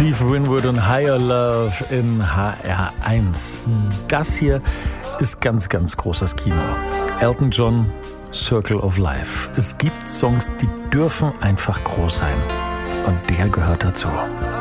Steve Winwood und Higher Love in HR1. Das hier ist ganz, ganz großes Kino. Elton John, Circle of Life. Es gibt Songs, die dürfen einfach groß sein. Und der gehört dazu.